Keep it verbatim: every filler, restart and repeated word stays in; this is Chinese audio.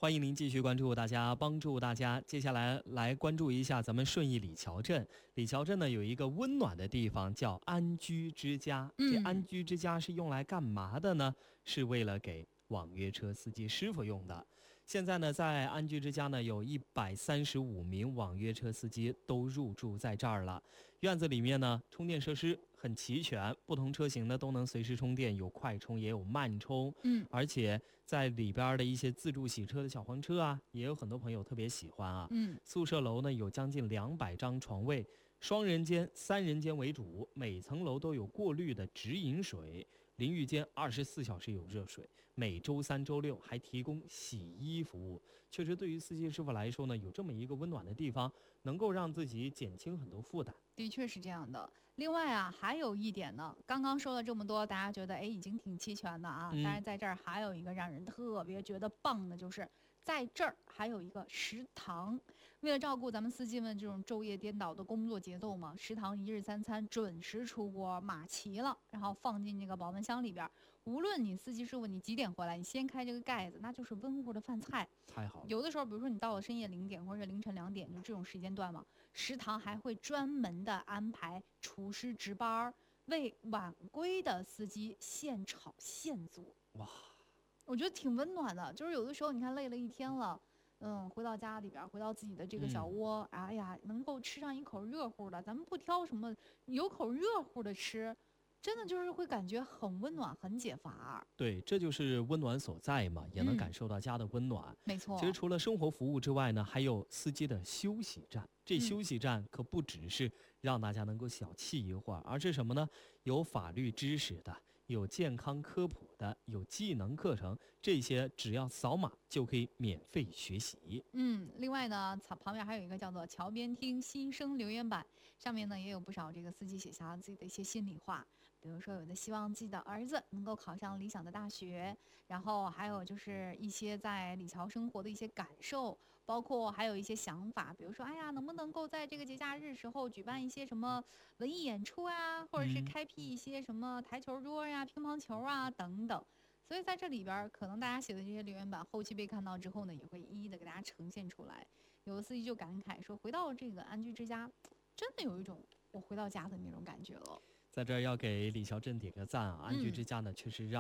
欢迎您继续关注大家，帮助大家。接下来来关注一下咱们顺义李桥镇。李桥镇呢有一个温暖的地方叫安居之家。 嗯、 这安居之家是用来干嘛的呢？是为了给网约车司机师傅用的。现在呢，在安居之家呢，有一百三十五名网约车司机都入住在这儿了。院子里面呢，充电设施很齐全，不同车型呢都能随时充电，有快充也有慢充。 嗯， 而且在里边的一些自助洗车的小黄车啊，也有很多朋友特别喜欢啊。 嗯， 宿舍楼呢有将近两百张床位，双人间、三人间为主，每层楼都有过滤的直饮水。淋浴间二十四小时有热水，每周三、周六还提供洗衣服务。确实，对于司机师傅来说呢，有这么一个温暖的地方，能够让自己减轻很多负担。 的确是这样的。另外啊，还有一点呢，刚刚说了这么多，大家觉得哎已经挺齐全的啊。 嗯、 但是在这儿还有一个让人特别觉得棒的，就是在这儿还有一个食堂。为了照顾咱们司机们这种昼夜颠倒的工作节奏嘛，食堂一日三餐准时出锅，码齐了，然后放进这个保温箱里边。无论你司机师傅你几点回来，你掀开这个盖子，那就是温乎的饭菜。 太好了。 有的时候，比如说你到了深夜零点或者凌晨两点，就这种时间段嘛，食堂还会专门的安排厨师值班，为晚归的司机现炒现做。 哇， 我觉得挺温暖的。就是有的时候你看累了一天了，嗯，回到家里边，回到自己的这个小窝，嗯、哎呀，能够吃上一口热乎的，咱们不挑什么，有口热乎的吃。真的就是会感觉很温暖，很解乏。 对，这就是温暖所在嘛，也能感受到家的温暖。 嗯、没错。 其实除了生活服务之外呢，还有司机的休息站。这休息站可不只是让大家能够小憩一会儿，而是什么呢？有法律知识的，有健康科普的，有技能课程，这些只要扫码就可以免费学习。 嗯，另外呢，旁边还有一个叫做桥边厅新生留言板，上面呢也有不少这个司机写下自己的一些心里话，比如说有的希望自己的儿子能够考上理想的大学，然后还有就是一些在李桥生活的一些感受，包括还有一些想法，比如说哎呀，能不能能够在这个节假日时候举办一些什么文艺演出啊，或者是开辟一些什么台球桌呀、乒乓球啊等等。所以在这里边，可能大家写的这些留言板后期被看到之后呢，也会一一的给大家呈现出来。有的司机就感慨说，回到这个安居之家，真的有一种我回到家的那种感觉了。 在这儿要给李桥镇点个赞啊！安居之家呢，确实让